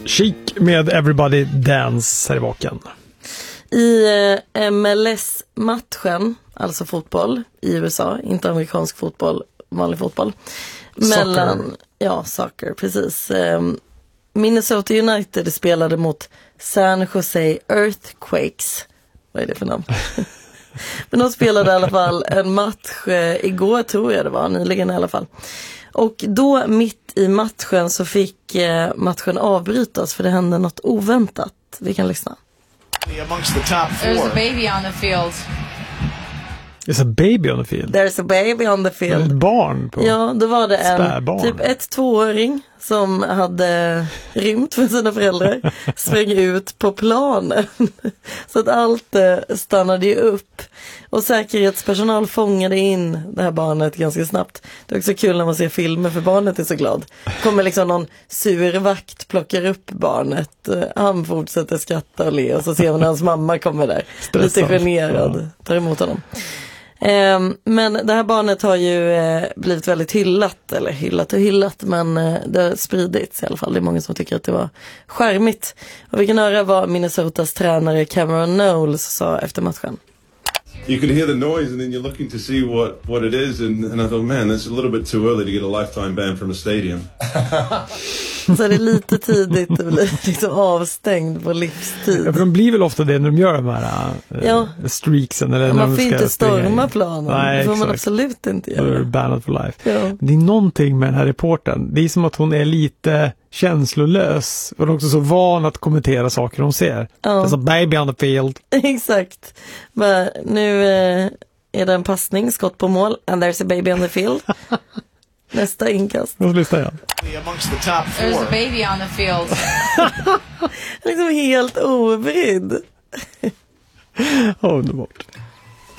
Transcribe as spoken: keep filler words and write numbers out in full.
Chic med Everybody Dance här i baken. I eh, M L S-matchen, alltså fotboll i U S A, inte amerikansk fotboll, vanlig fotboll. Mellan, soccer. Ja, soccer, precis. Eh, Minnesota United spelade mot San Jose Earthquakes. Vad är det för namn? Men de spelade i alla fall en match eh, igår, tror jag det var, nyligen i alla fall. Och då mitt i matchen så fick eh, matchen avbrytas för det hände något oväntat. Vi kan lyssna. There's a baby on the field. There's a baby on the field. There's a baby on the field. Ett barn på. Ja, då var det en Spädbarn. typ ett tvååring som hade rymt från sina föräldrar, sprang ut på planen. Så att allt eh, stannade ju upp. Och säkerhetspersonal fångade in det här barnet ganska snabbt. Det är också kul när man ser filmer för barnet är så glad. Kommer liksom någon sur vakt, plockar upp barnet. Han fortsätter skratta och le och så ser man när hans mamma kommer där. Stressad. Lite generad, tar emot honom. Eh, men det här barnet har ju eh, blivit väldigt hyllat, eller hyllat och hyllat, men eh, det har spridits i alla fall. Det är många som tycker att det var charmigt. Och vi kan höra vad Minnesotas tränare Cameron Knowles sa efter matchen. You could hear the noise and then you're looking to see what, what it is and, and I thought, man, that's a little bit too early to get a lifetime ban from a stadium. Så är det lite tidigt att bli liksom avstängd på livstid. Ja, för de blir väl ofta det när de gör de här äh, Ja. streaksen. Eller Man när får de ska inte storma springa. planen. Nej, det får man exakt. absolut inte Då är göra. det banned for life. Ja. Det är någonting med den här reportern. Det är som att hon är lite känslolös. Och också så van att kommentera saker hon ser. Ja. There's a baby on the field. Exakt. Men nu eh, är det en passning, skott på mål. And there's a baby on the field. Nästa inkast. Låt oss lyssna igen. There's a baby on the field. Liksom helt obrydd. Underbart.